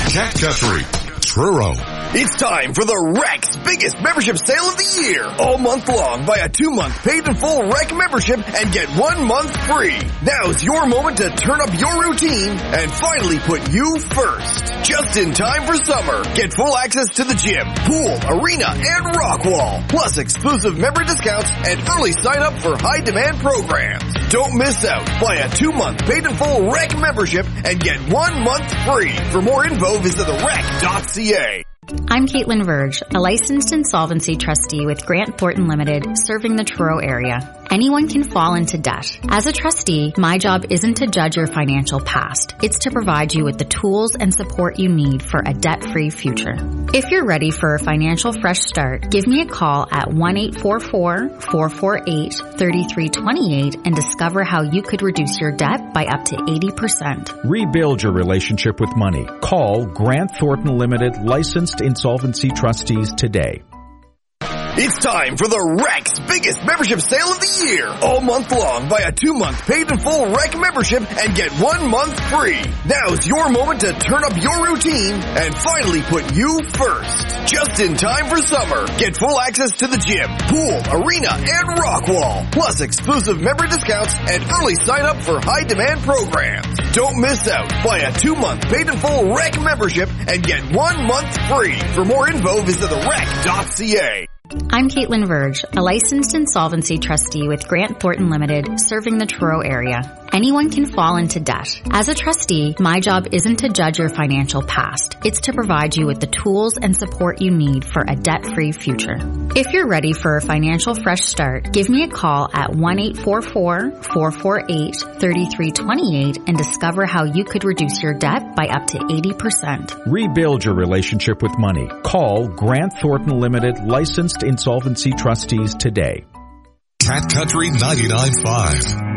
Cat Guthrie, Truro. It's time for the Rec's biggest membership sale of the year. All month long, buy a 2-month paid in full Rec membership and get 1 month free. Now's your moment to turn up your routine and finally put you first. Just in time for summer. Get full access to the gym, pool, arena, and rock wall. Plus exclusive member discounts and early sign up for high demand programs. Don't miss out. Buy a 2-month paid in full Rec membership and get 1 month free. For more info, visit therec.ca. I'm Caitlin Verge, a licensed insolvency trustee with Grant Thornton Limited, serving the Truro area. Anyone can fall into debt. As a trustee, my job isn't to judge your financial past. It's to provide you with the tools and support you need for a debt-free future. If you're ready for a financial fresh start, give me a call at 1-844-448-3328 and discover how you could reduce your debt by up to 80%. Rebuild your relationship with money. Call Grant Thornton Limited, licensed insolvency trustees today. It's time for the Rec's biggest membership sale of the year. All month long, buy a 2-month paid in full Rec membership and get 1 month free. Now's your moment to turn up your routine and finally put you first. Just in time for summer. Get full access to the gym, pool, arena, and rock wall. Plus exclusive member discounts and early sign up for high demand programs. Don't miss out. Buy a 2-month paid in full Rec membership and get 1 month free. For more info, visit therec.ca. I'm Caitlin Verge, a licensed insolvency trustee with Grant Thornton Limited, serving the Truro area. Anyone can fall into debt. As a trustee, my job isn't to judge your financial past. It's to provide you with the tools and support you need for a debt-free future. If you're ready for a financial fresh start, give me a call at 1-844-448-3328 and discover how you could reduce your debt by up to 80%. Rebuild your relationship with money. Call Grant Thornton Limited, licensed insolvency trustees today. Cat Country 99.5.